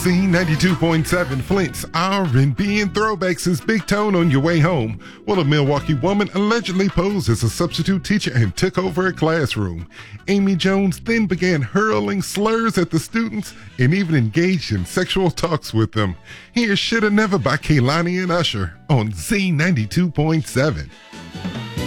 Z92.7 Flint's R&B and throwbacks is Big Tone on your way home. Well, a Milwaukee woman allegedly posed as a substitute teacher and took over a classroom. Amy Jones then began hurling slurs at the students and even engaged in sexual talks with them. Here's Shoulda Never by Kehlani and Usher on Z92.7.